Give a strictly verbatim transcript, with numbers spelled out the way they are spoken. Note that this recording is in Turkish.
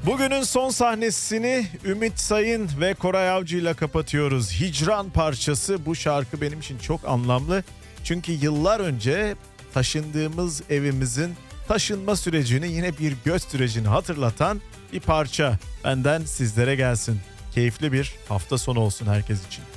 Bugünün son sahnesini Ümit Sayın ve Koray Avcı ile kapatıyoruz. Hicran parçası, bu şarkı benim için çok anlamlı. Çünkü yıllar önce taşındığımız evimizin taşınma sürecini, yine bir göç sürecini hatırlatan bir parça. Benden sizlere gelsin. Keyifli bir hafta sonu olsun herkes için.